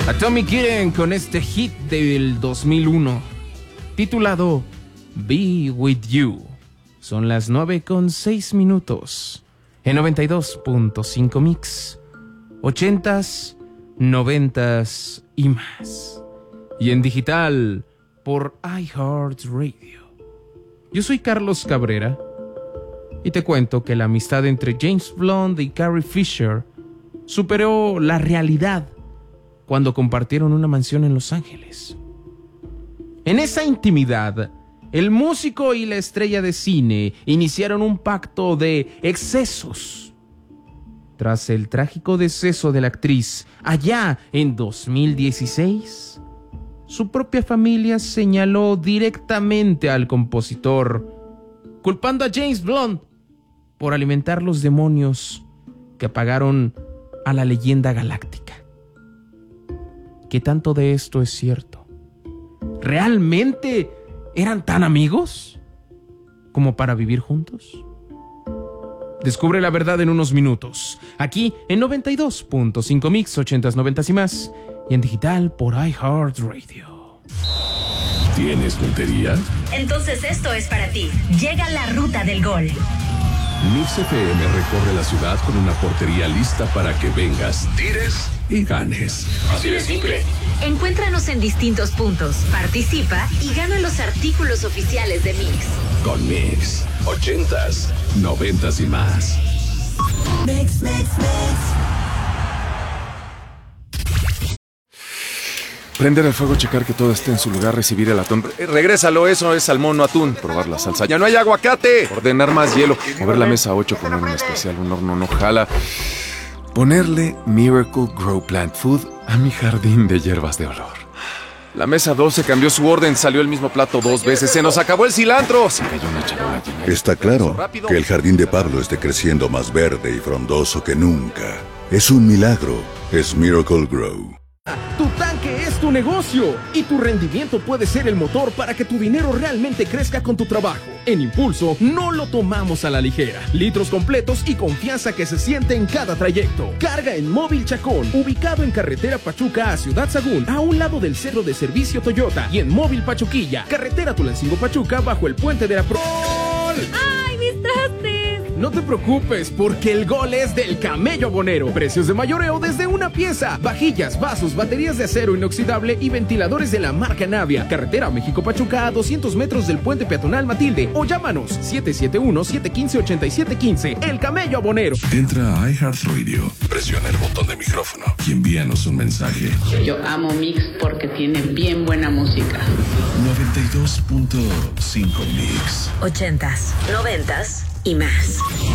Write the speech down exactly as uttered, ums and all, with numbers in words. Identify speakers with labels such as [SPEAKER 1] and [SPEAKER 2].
[SPEAKER 1] A Tommy Kitten con este hit del dos mil uno, titulado Be With You. Son las nueve con seis minutos en noventa y dos punto cinco Mix. Ochentas, noventas y más. Y en digital por iHeartRadio. Yo soy Carlos Cabrera y te cuento que la amistad entre James Blunt y Carrie Fisher superó la realidad cuando compartieron una mansión en Los Ángeles. En esa intimidad, el músico y la estrella de cine iniciaron un pacto de excesos. Tras el trágico deceso de la actriz allá en dos mil dieciséis, su propia familia señaló directamente al compositor, culpando a James Blunt por alimentar los demonios que apagaron a la leyenda galáctica. ¿Qué tanto de esto es cierto? ¿Realmente eran tan amigos como para vivir juntos? Descubre la verdad en unos minutos, aquí en noventa y dos punto cinco Mix, ochentas, noventas y más, y en digital por iHeartRadio.
[SPEAKER 2] ¿Tienes puntería?
[SPEAKER 3] Entonces esto es para ti. Llega la ruta del gol.
[SPEAKER 2] Mix F M recorre la ciudad con una portería lista para que vengas, tires y ganes. Así de simple.
[SPEAKER 3] Encuéntranos en distintos puntos, participa y gana los artículos oficiales de Mix.
[SPEAKER 2] Con Mix, ochentas, noventas y más.
[SPEAKER 4] Mix, mix, mix.
[SPEAKER 5] Prender el fuego, checar que todo esté en su lugar, recibir el atún. Eh, regrésalo, eso es salmón, no atún. Probar la salsa. ¡Ya no hay aguacate! Ordenar más hielo. Mover la mesa a ocho, poner un especial, un horno no jala. Ponerle Miracle Grow Plant Food a mi jardín de hierbas de olor. La mesa doce cambió su orden, salió el mismo plato dos veces. ¡Se nos acabó el cilantro! Se cayó una charola llena.
[SPEAKER 6] Está claro que el jardín de Pablo esté creciendo más verde y frondoso que nunca. Es un milagro. Es Miracle Grow.
[SPEAKER 1] Tu tanque es tu negocio y tu rendimiento puede ser el motor para que tu dinero realmente crezca con tu trabajo. En Impulso no lo tomamos a la ligera. Litros completos y confianza que se siente en cada trayecto. Carga en Móvil Chacón, ubicado en carretera Pachuca a Ciudad Sagún, a un lado del centro de servicio Toyota, y en Móvil Pachuquilla, carretera Tulancingo Pachuca, bajo el puente de la Pro.
[SPEAKER 7] ¡Ay, mis trastes!
[SPEAKER 1] No te preocupes, porque el gol es del Camello Abonero. Precios de mayoreo desde una pieza. Vajillas, vasos, baterías de acero inoxidable y ventiladores de la marca Navia. Carretera México-Pachuca a doscientos metros del puente peatonal Matilde. O llámanos siete siete uno, siete uno cinco, ocho siete uno cinco. El Camello Abonero.
[SPEAKER 2] Entra a iHeartRadio, presiona el botón de micrófono y envíanos un mensaje.
[SPEAKER 8] Yo amo Mix porque tiene bien buena música.
[SPEAKER 2] noventa y dos punto cinco Mix.
[SPEAKER 3] Ochentas, noventas y más.